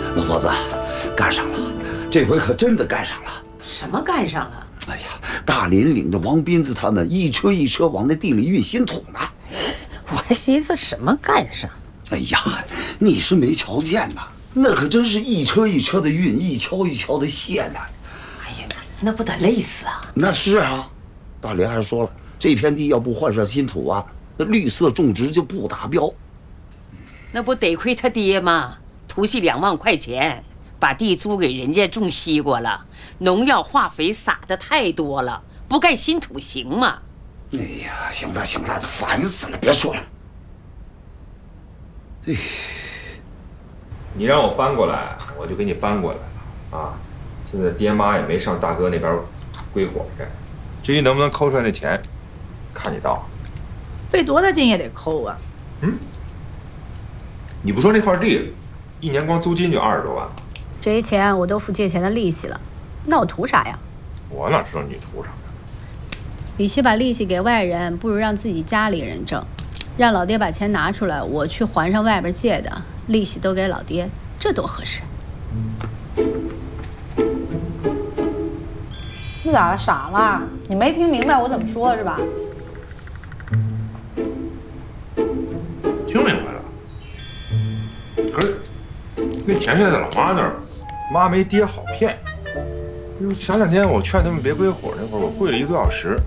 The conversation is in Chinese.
老婆子，干上了，这回可真的干上了。 什么干上了？ 哎呀，大林领着王斌子他们一车一车往那地里运新土呢。 我还寻思什么干上？ 哎呀，你是没瞧见呐，那可真是一车一车的运，一锹一锹的卸呢。 哎呀，那不得累死啊！ 那是啊，大林还说了，这片地要不换上新土啊，那绿色种植就不达标。 那不得亏他爹吗？图系2万块钱，把地租给人家种西瓜了，农药化肥撒的太多了，不盖新土行吗？ 哎呀，行了行了，这烦死了，别说了。哎， 你让我搬过来，我就给你搬过来了啊！现在爹妈也没上大哥那边归伙去，至于能不能抠出来那钱，看你道。 费多大劲也得抠啊！ 你不说那块地，一年光租金就20多万了。 这些钱我都付借钱的利息了，那我图啥呀？ 我哪知道你图啥？ 与其把利息给外人，不如让自己家里人挣，让老爹把钱拿出来，我去还上外边借的，利息都给老爹，这多合适。 你咋了？傻了？你没听明白我怎么说是吧？ 听明白了。可是那钱现在在老妈那儿，妈没爹好骗。前2天我劝他们别归伙那会儿，我跪了1个多小时，